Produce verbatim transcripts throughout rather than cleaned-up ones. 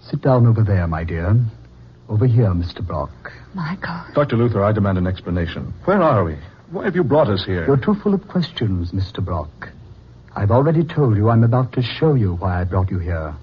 Sit down over there, my dear. Over here, Mister Brock. Michael. Doctor Luther, I demand an explanation. Where are we? Why have you brought us here? You're too full of questions, Mister Brock. I've already told you I'm about to show you why I brought you here.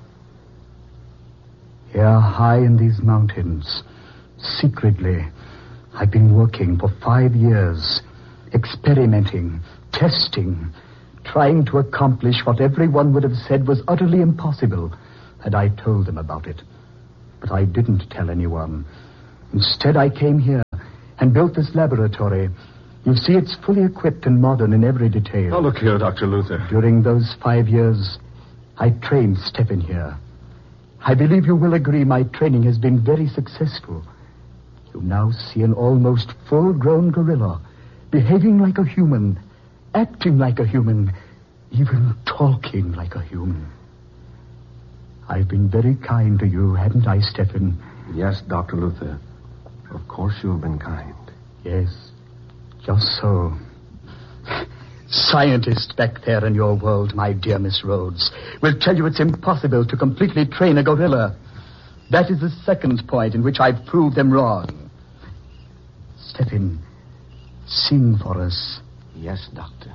Here, high in these mountains, secretly, I've been working for five years, experimenting, testing, trying to accomplish what everyone would have said was utterly impossible had I told them about it. But I didn't tell anyone. Instead, I came here and built this laboratory. You see, it's fully equipped and modern in every detail. Oh, look here, Doctor Luther. During those five years, I trained Stefan here. I believe you will agree my training has been very successful. You now see an almost full-grown gorilla, behaving like a human, acting like a human, even talking like a human. I've been very kind to you, haven't I, Stefan? Yes, Doctor Luther. Of course you've been kind. Yes, just so. Scientists back there in your world, my dear Miss Rhodes, will tell you it's impossible to completely train a gorilla. That is the second point in which I've proved them wrong. Stefan, sing for us. Yes, Doctor.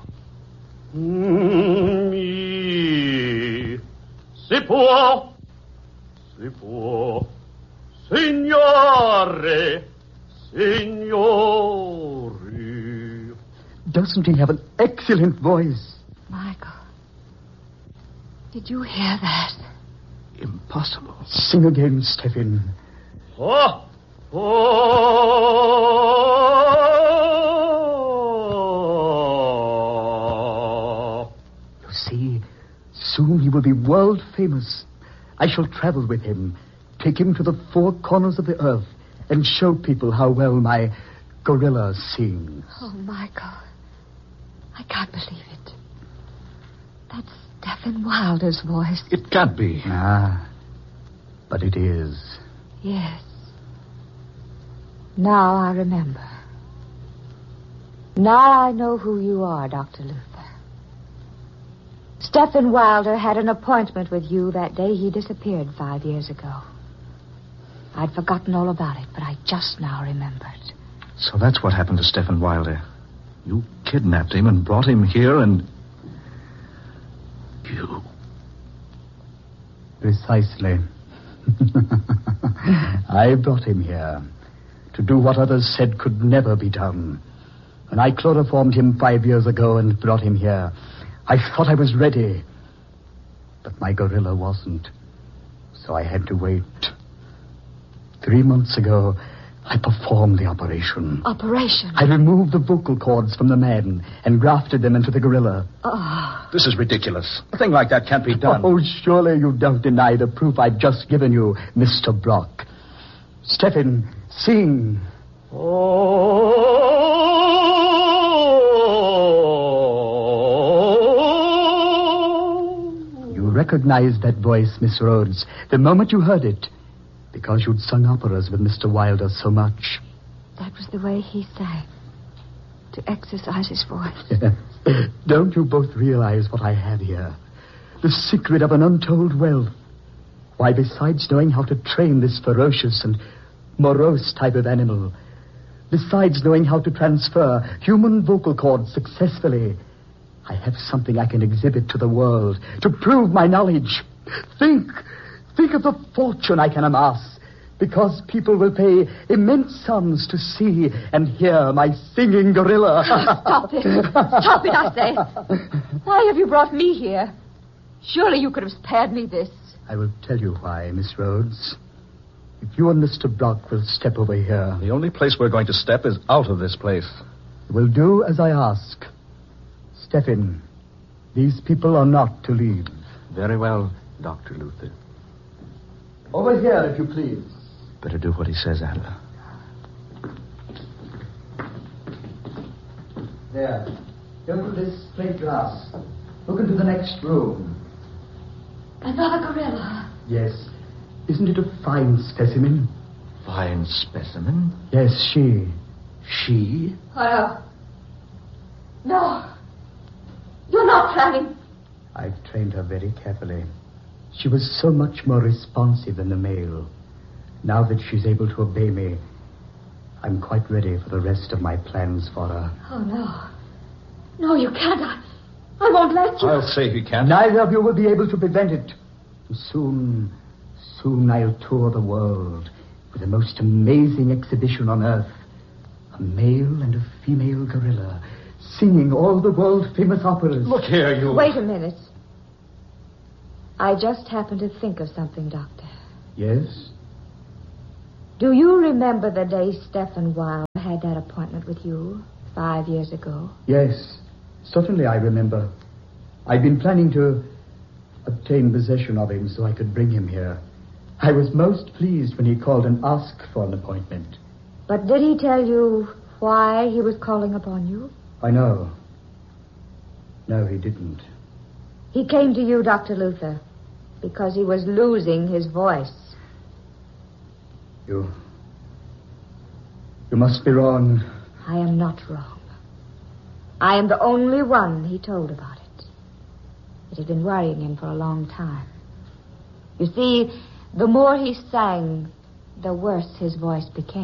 Mi si può, si può, signore, signori. Doesn't he have an excellent voice? Michael, did you hear that? Impossible. Sing again, Stefan. Oh, oh. You see, soon he will be world famous. I shall travel with him, take him to the four corners of the earth, and show people how well my gorilla sings. Oh, Michael, I can't believe it. That's Stefan Wilder's voice. It can't be. Ah, but it is. Yes. Now I remember. Now I know who you are, Doctor Luther. Stefan Wilder had an appointment with you that day he disappeared five years ago. I'd forgotten all about it, but I just now remembered. So that's what happened to Stefan Wilder. You kidnapped him and brought him here and... You... Precisely. I brought him here to do what others said could never be done. When I chloroformed him five years ago and brought him here, I thought I was ready. But my gorilla wasn't. So I had to wait. Three months ago, I performed the operation. Operation? I removed the vocal cords from the man and grafted them into the gorilla. Oh. This is ridiculous. A thing like that can't be done. Oh, surely you don't deny the proof I've just given you, Mister Brock. Stefan, sing. Oh. You recognized that voice, Miss Rhodes, the moment you heard it. Because you'd sung operas with Mister Wilder so much. That was the way he sang. To exercise his voice. Don't you both realize what I have here? The secret of an untold wealth. Why, besides knowing how to train this ferocious and morose type of animal, besides knowing how to transfer human vocal cords successfully, I have something I can exhibit to the world to prove my knowledge. Think... Think of the fortune I can amass, because people will pay immense sums to see and hear my singing gorilla. Stop it. Stop it, I say. Why have you brought me here? Surely you could have spared me this. I will tell you why, Miss Rhodes. If you and Mister Brock will step over here... The only place we're going to step is out of this place. You will do as I ask. Stefan, these people are not to leave. Very well, Doctor Luther. Over here, if you please. Better do what he says, Adler. There. Go through this plate glass. Look into the next room. Another gorilla. Yes. Isn't it a fine specimen? Fine specimen? Yes, she. She? Oh, no. No. You're not planning. I've trained her very carefully. She was so much more responsive than the male. Now that she's able to obey me, I'm quite ready for the rest of my plans for her. Oh, no. No, you can't. I, I won't let you. I'll say he can't. Neither of you will be able to prevent it. Soon, soon I'll tour the world with the most amazing exhibition on Earth. A male and a female gorilla singing all the world-famous operas. Look here, you... Wait a minute. I just happened to think of something, Doctor. Yes? Do you remember the day Stephen Wilde had that appointment with you five years ago? Yes, certainly I remember. I'd been planning to obtain possession of him so I could bring him here. I was most pleased when he called and asked for an appointment. But did he tell you why he was calling upon you? I know. No, he didn't. He came to you, Doctor Luther, because he was losing his voice. You... You must be wrong. I am not wrong. I am the only one he told about it. It had been worrying him for a long time. You see, the more he sang, the worse his voice became.